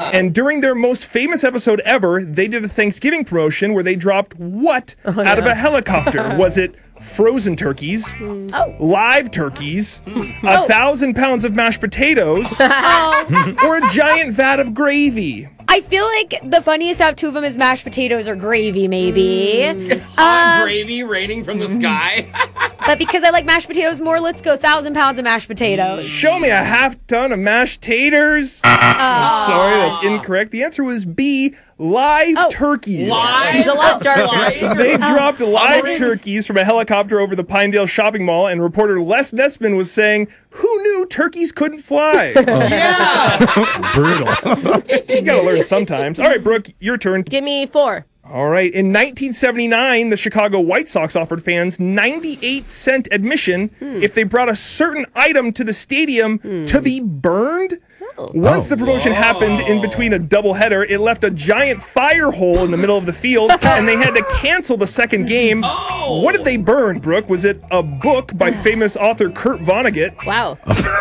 And during their most famous episode ever, they did a Thanksgiving promotion where they dropped what out of a helicopter? Was it frozen turkeys, live turkeys, 1,000 pounds of mashed potatoes, or a giant vat of gravy? I feel like the funniest out two of them is mashed potatoes or gravy, maybe. Hot gravy raining from the sky. But because I like mashed potatoes more, let's go 1,000 pounds of mashed potatoes. Show me a half ton of mashed taters. I'm sorry, that's incorrect. The answer was B, live turkeys. Live? He's a lot darker. They dropped live turkeys from a helicopter over the Pinedale shopping mall, and reporter Les Nessman was saying, "Who knew turkeys couldn't fly?" Yeah. Brutal. You gotta learn sometimes. All right, Brooke, your turn. Give me 4. All right. In 1979, the Chicago White Sox offered fans 98-cent admission if they brought a certain item to the stadium to be burned. Once the promotion happened in between a doubleheader, it left a giant fire hole in the middle of the field, and they had to cancel the second game. What did they burn, Brooke? Was it a book by famous author Kurt Vonnegut? Wow.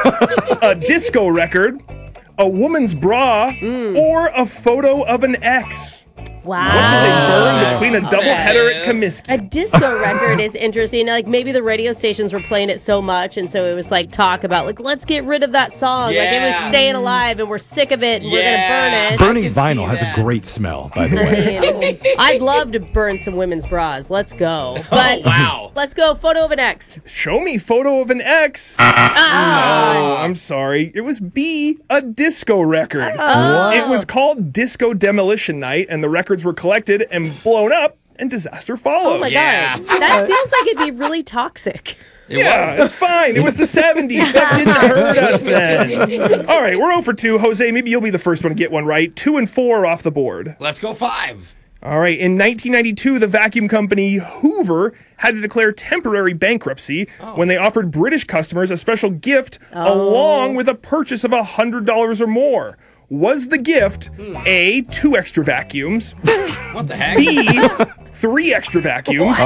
A disco record? A woman's bra? Or a photo of an ex? What did they burn between a doubleheader at Comiskey? A disco record is interesting. Like, maybe the radio stations were playing it so much, and so it was like talk about, like, let's get rid of that song. Like, it was staying alive, and we're sick of it, and we're going to burn it. Burning vinyl has a great smell, by the way. I'd love to burn some women's bras. Let's go. But Wow. let's go. Photo of an ex. Show me photo of an ex. No, I'm sorry. It was B, a disco record. It was called Disco Demolition Night, and the records were collected and blown up, and disaster followed. Oh my God. That feels like it'd be really toxic. It's fine. It was the 70s. That didn't hurt us then. All right, we're 0 for 2. Jose, maybe you'll be the first one to get one right. 2 and 4 off the board. Let's go 5. All right, in 1992, the vacuum company Hoover had to declare temporary bankruptcy when they offered British customers a special gift along with a purchase of $100 or more. Was the gift A, 2 extra vacuums, What the heck? B, 3 extra vacuums,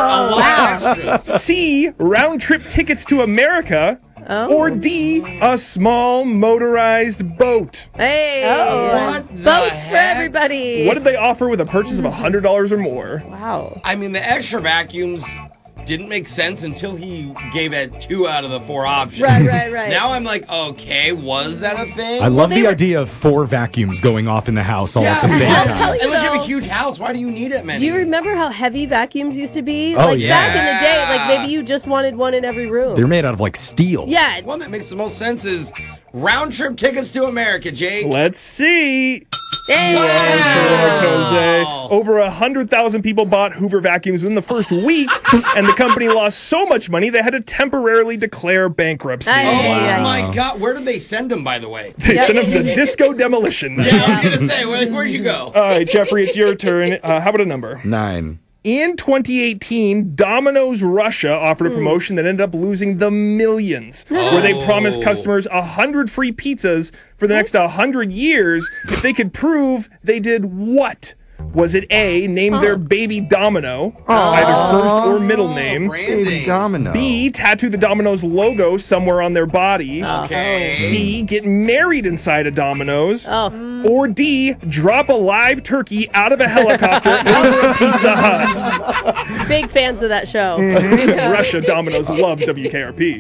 C, round-trip tickets to America, or D, a small motorized boat? Hey. What the Boats for heck? everybody. What did they offer with a purchase of $100 or more? Wow. I mean, the extra vacuums didn't make sense until he gave it 2 out of the 4 options. Right. Now I'm like, okay, was that a thing? I love the idea of 4 vacuums going off in the house all at the same I'll time. tell you. Unless you have a huge house, why do you need it many? Do you remember how heavy vacuums used to be? Oh, like yeah. back in the day, like maybe you just wanted one in every room. They're made out of like steel. Yeah. One that makes the most sense is round trip tickets to America, Jake. Let's see. Hey. Correct, Jose. Over 100,000 people bought Hoover vacuums within the first week, and the company lost so much money they had to temporarily declare bankruptcy. Hey. Oh my God, where did they send them, by the way? They sent them to Disco Demolition Night. Yeah, I was gonna say, where'd you go? All right, Jeffrey, it's your turn. How about a number? 9. In 2018, Domino's Russia offered a promotion that ended up losing the millions, where they promised customers 100 free pizzas for the next 100 years if they could prove they did what? Was it A, name their baby Domino, either first or middle name? Branding. Domino. B, tattoo the Domino's logo somewhere on their body. Okay. C, get married inside a Domino's. Oh. Or D, drop a live turkey out of a helicopter over a Pizza Hut. Big fans of that show. Russia Domino's loves WKRP.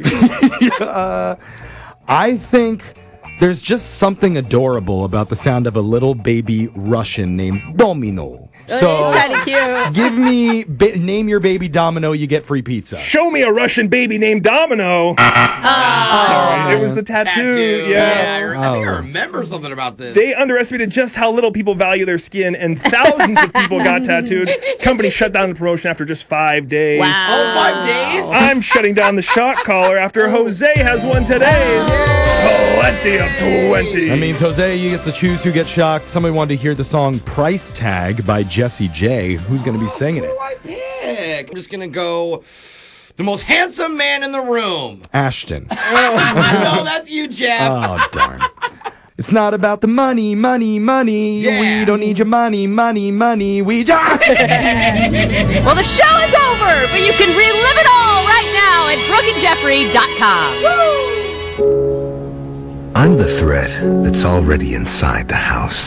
I think there's just something adorable about the sound of a little baby Russian named Domino. So It's kind of cute. give me, name your baby Domino, you get free pizza. Show me a Russian baby named Domino. Sorry, it was the tattoo. Yeah. I think I remember something about this. They underestimated just how little people value their skin, and thousands of people got tattooed. Company shut down the promotion after just 5 days. Wow. 5 days? I'm shutting down the shot caller after Jose has won today's 20 of 20. That means, Jose, you get to choose who gets shocked. Somebody wanted to hear the song Price Tag by Jessie J. Who's going to be singing it? Who do I pick? I'm just gonna go the most handsome man in the room. Ashton. No, that's you, Jeff. Oh, darn. It's not about the money, money, money. Yeah. We don't need your money, money, money. We just... Well, the show is over, but you can relive it all right now at brookeandjeffrey.com. I'm the thread that's already inside the house.